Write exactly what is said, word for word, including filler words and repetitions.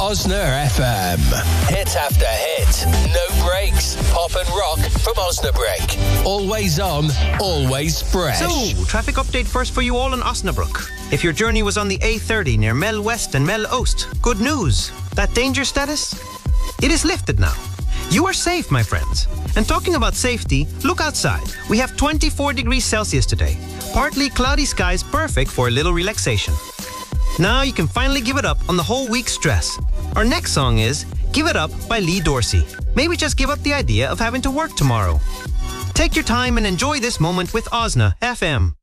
Osna F M. Hit after hit. No breaks. Pop and rock from Osnabrück. Always on, always fresh. So, traffic update first for you all in Osnabrück. If your journey was on the A thirty near Mel West and Mel Oost, good news. That danger status? It is lifted now. You are safe, my friends. And talking about safety, look outside. We have twenty-four degrees Celsius today. Partly cloudy skies, perfect for a little relaxation. Now you can finally give it up on the whole week's stress. Our next song is Give It Up by Lee Dorsey. Maybe just give up the idea of having to work tomorrow. Take your time and enjoy this moment with Osna F M.